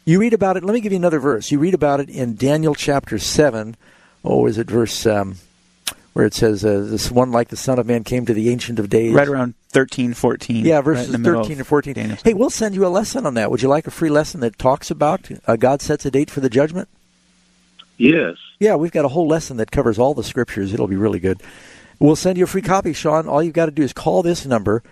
You read about it. Let me give you another verse. You read about it in Daniel chapter 7. Oh, is it verse where it says, this one like the Son of Man came to the Ancient of Days? Right around 13, 14. Yeah, verses right 13 and 14. Hey, we'll send you a lesson on that. Would you like a free lesson that talks about God sets a date for the judgment? Yes. Yeah, we've got a whole lesson that covers all the scriptures. It'll be really good. We'll send you a free copy, Sean. All you've got to do is call this number,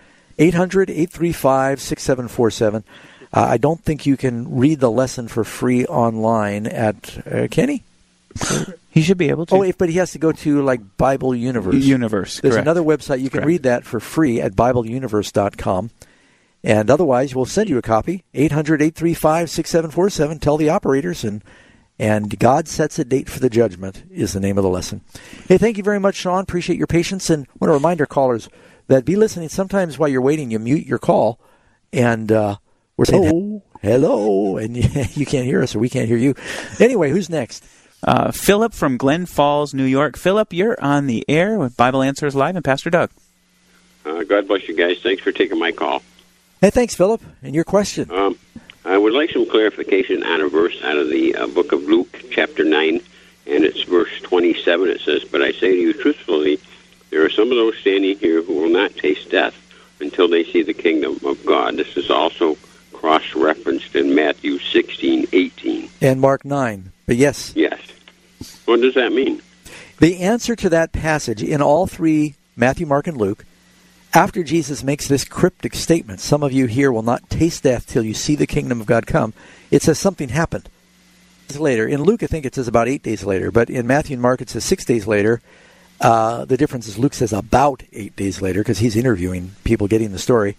800-835-6747. I don't think you can read the lesson for free online at, Kenny? He should be able to. Oh, but he has to go to, like, Bible Universe. Universe, There's correct. another website. You can read that for free at BibleUniverse.com. And otherwise, we'll send you a copy, 800-835-6747. Tell the operators, and God Sets a Date for the Judgment is the name of the lesson. Hey, thank you very much, Sean. Appreciate your patience. And I want to remind our callers that be listening. Sometimes while you're waiting, you mute your call, and we're saying, hello, and you can't hear us or we can't hear you. Anyway, who's next? Philip from Glen Falls, New York. Philip, you're on the air with Bible Answers Live and Pastor Doug. God bless you guys. Thanks for taking my call. Hey, thanks, Philip. And your question? I would like some clarification on a verse out of the book of Luke, chapter 9, and it's verse 27. It says, "But I say to you truthfully, there are some of those standing here who will not taste death until they see the kingdom of God." This is also cross-referenced in Matthew 16:18. And Mark 9. But yes. Yes. What does that mean? The answer to that passage in all three, Matthew, Mark, and Luke, after Jesus makes this cryptic statement, some of you here will not taste death till you see the kingdom of God come, it says something happened. Later. In Luke, I think it says about 8 days later, but in Matthew and Mark, it says 6 days later. The difference is Luke says about 8 days later because he's interviewing people getting the story.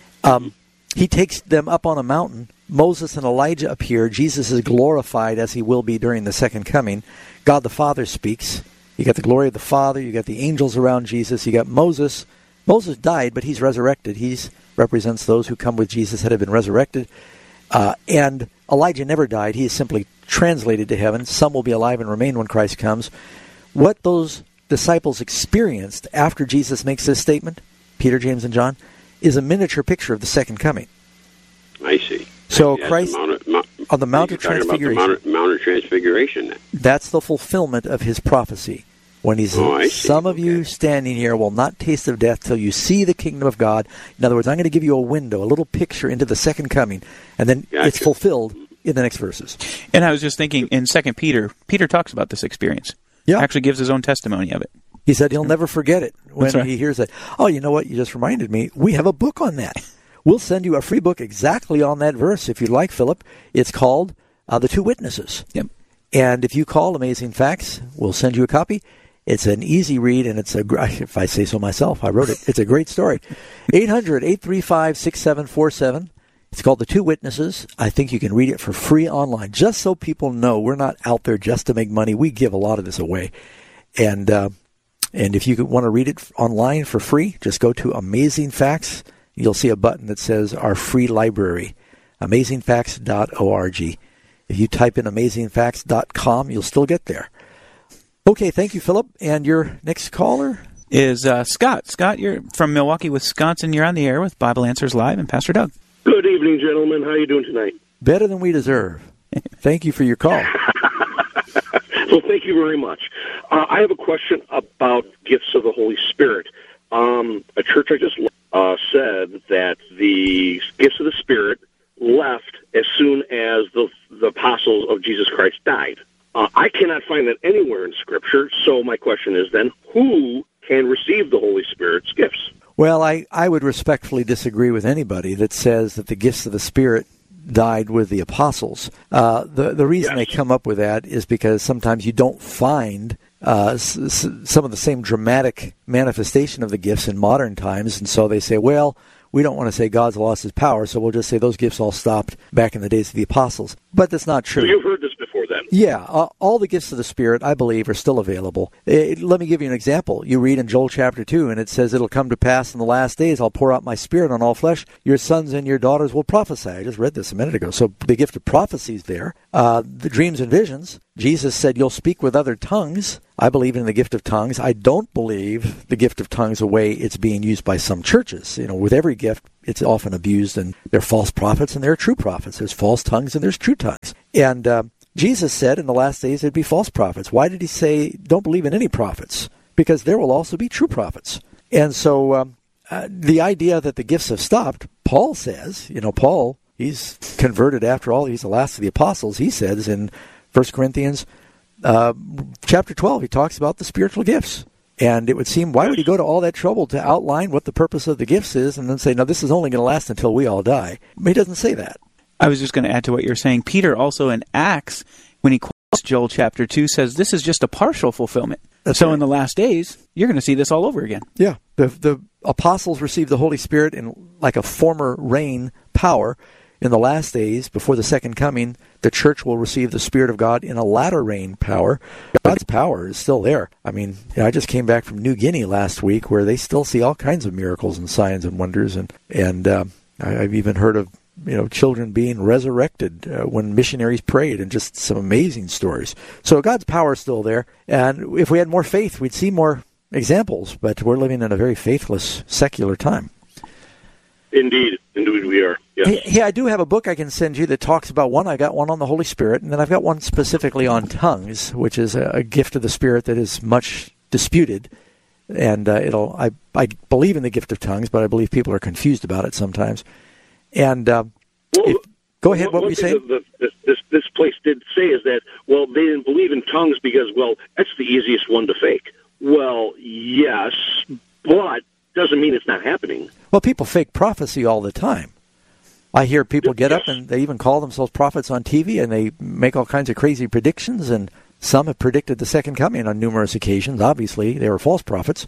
He takes them up on a mountain. Moses and Elijah appear. Jesus is glorified as he will be during the second coming. God the Father speaks. You got the glory of the Father. You got the angels around Jesus. You got Moses. Moses died, but he's resurrected. He represents those who come with Jesus that have been resurrected. And Elijah never died. He is simply translated to heaven. Some will be alive and remain when Christ comes. What those disciples experienced after Jesus makes this statement, Peter, James, and John, is a miniature picture of the second coming. I see. So That's Christ, on the Mount of Transfiguration. About the Mount of Transfiguration. That's the fulfillment of his prophecy. When he says, some of you standing here will not taste of death till you see the kingdom of God. In other words, I'm going to give you a window, a little picture into the second coming, and then it's fulfilled in the next verses. And I was just thinking, in 2 Peter, Peter talks about this experience. Yeah. Actually gives his own testimony of it. He said he'll never forget it when he hears that. Oh, you know what? You just reminded me. We have a book on that. We'll send you a free book exactly on that verse if you'd like, Philip. It's called The Two Witnesses. Yep. And if you call Amazing Facts, we'll send you a copy. It's an easy read, and it's if I say so myself, I wrote it. It's a great story. 800-835-6747. It's called The Two Witnesses. I think you can read it for free online, just so people know we're not out there just to make money. We give a lot of this away. And if you want to read it online for free, just go to Amazing Facts. You'll see a button that says Our Free Library, amazingfacts.org. If you type in amazingfacts.com, you'll still get there. Okay, thank you, Philip. And your next caller is Scott. Scott, you're from Milwaukee, Wisconsin. You're on the air with Bible Answers Live and Pastor Doug. Good evening, gentlemen. How are you doing tonight? Better than we deserve. Thank you for your call. Well, thank you very much. I have a question about gifts of the Holy Spirit. A church I just said that the gifts of the Spirit left as soon as the apostles of Jesus Christ died. I cannot find that anywhere in Scripture, so my question is then, who can receive the Holy Spirit's gifts? Well, I would respectfully disagree with anybody that says that the gifts of the Spirit died with the apostles. The reason they come up with that is because sometimes you don't find some of the same dramatic manifestation of the gifts in modern times, and so they say, well, we don't want to say God's lost his power, so we'll just say those gifts all stopped back in the days of the apostles. But that's not true. So you've heard this before, then. Yeah, all the gifts of the Spirit, I believe, are still available. Let me give you an example. You read in Joel chapter 2, and it says, "It'll come to pass in the last days, I'll pour out my Spirit on all flesh. Your sons and your daughters will prophesy." I just read this a minute ago. So the gift of prophecy is there. The dreams and visions. Jesus said, "You'll speak with other tongues." I believe in the gift of tongues. I don't believe the gift of tongues the way it's being used by some churches. With every gift, it's often abused, and there are false prophets and there are true prophets. There's false tongues and there's true tongues. And Jesus said in the last days there'd be false prophets. Why did he say, don't believe in any prophets? Because there will also be true prophets. And so the idea that the gifts have stopped, Paul says, Paul, he's converted after all. He's the last of the apostles. He says in 1 Corinthians chapter 12, he talks about the spiritual gifts. And it would seem, why would he go to all that trouble to outline what the purpose of the gifts is and then say, no, this is only going to last until we all die? He doesn't say that. I was just going to add to what you're saying. Peter also in Acts, when he quotes Joel chapter 2, says this is just a partial fulfillment. That's so right. In the last days, you're going to see this all over again. Yeah. The apostles received the Holy Spirit in like a former rain power. In the last days, before the second coming, the church will receive the Spirit of God in a latter rain power. God's power is still there. I mean, I just came back from New Guinea last week where they still see all kinds of miracles and signs and wonders. And I've even heard of, children being resurrected when missionaries prayed, and just some amazing stories. So God's power is still there. And if we had more faith, we'd see more examples. But we're living in a very faithless, secular time. Indeed we are. Yes. Hey, I do have a book I can send you that talks about one. I got one on the Holy Spirit, and then I've got one specifically on tongues, which is a gift of the Spirit that is much disputed. And I believe in the gift of tongues, but I believe people are confused about it sometimes. And go ahead. What were you saying? This place did say is that, well, they didn't believe in tongues because, well, that's the easiest one to fake. Well, yes, but doesn't mean it's not happening. Well, people fake prophecy all the time. I hear people get up and they even call themselves prophets on TV, and they make all kinds of crazy predictions, and some have predicted the second coming on numerous occasions. Obviously, they were false prophets.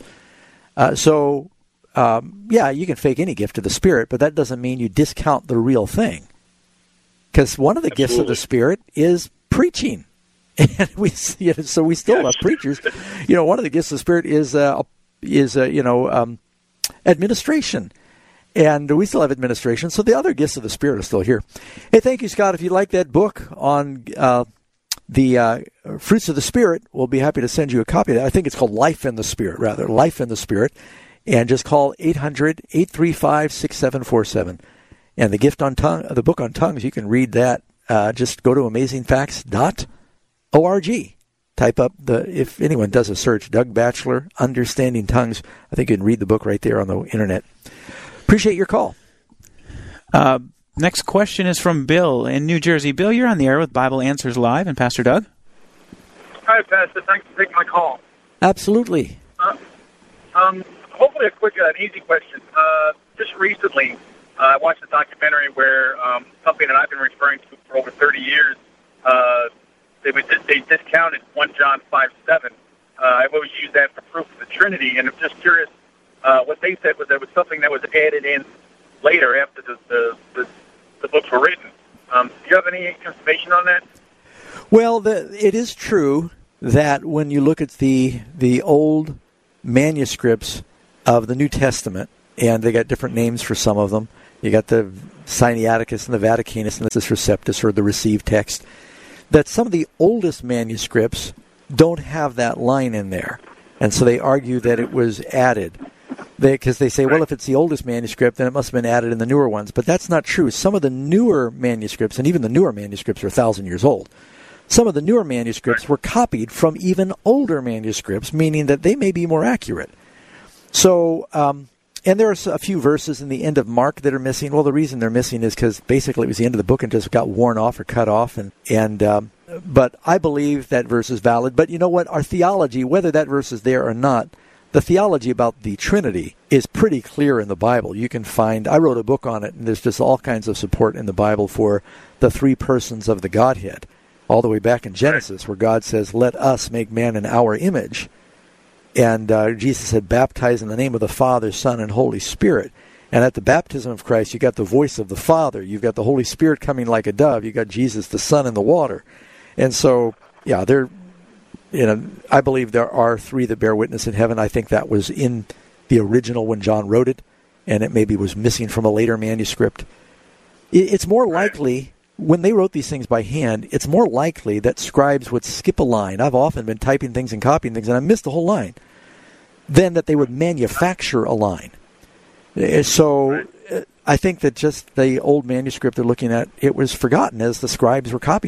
So, you can fake any gift of the Spirit, but that doesn't mean you discount the real thing. Because one of the gifts of the Spirit is preaching. And so we still have preachers. One of the gifts of the Spirit is administration. And we still have administration, so the other gifts of the Spirit are still here. Hey, thank you, Scott. If you like that book on the fruits of the Spirit, we'll be happy to send you a copy of that. I think it's called Life in the Spirit, rather. Life in the Spirit. And just call 800-835-6747. And the book on tongues, you can read that. Just go to amazingfacts.org. Type up if anyone does a search, Doug Batchelor, Understanding Tongues. I think you can read the book right there on the internet. Appreciate your call. Next question is from Bill in New Jersey. Bill, you're on the air with Bible Answers Live and Pastor Doug. Hi, Pastor. Thanks for taking my call. Absolutely. Hopefully an easy question. Just recently, I watched a documentary where something that I've been referring to for over 30 years, they discounted 1 John 5:7. I've always used that for proof of the Trinity, and I'm just curious. What they said was there was something that was added in later after the books were written. Do you have any information on that? Well, it is true that when you look at the old manuscripts of the New Testament, and they got different names for some of them. You got the Sinaiticus and the Vaticanus and the Receptus, or the received text, that some of the oldest manuscripts don't have that line in there. And so they argue that it was added. Because they say, well, if it's the oldest manuscript, then it must have been added in the newer ones. But that's not true. Some of the newer manuscripts, and even the newer manuscripts are 1,000 years old, some of the newer manuscripts were copied from even older manuscripts, meaning that they may be more accurate. So, and there are a few verses in the end of Mark that are missing. Well, the reason they're missing is because basically it was the end of the book and just got worn off or cut off. But I believe that verse is valid. But you know what? Our theology, whether that verse is there or not, the theology about the Trinity is pretty clear in the Bible. You can find, I wrote a book on it, and there's just all kinds of support in the Bible for the three persons of the Godhead. All the way back in Genesis, where God says, let us make man in our image. And Jesus said, baptize in the name of the Father, Son, and Holy Spirit. And at the baptism of Christ, you got the voice of the Father. You've got the Holy Spirit coming like a dove. You got Jesus, the Son, in the water. And so, yeah, I believe there are 3 that bear witness in heaven. I think that was in the original when John wrote it, and it maybe was missing from a later manuscript. It's more likely, when they wrote these things by hand, it's more likely that scribes would skip a line. I've often been typing things and copying things, and I missed the whole line. Than that they would manufacture a line. So I think that just the old manuscript they're looking at, it was forgotten as the scribes were copying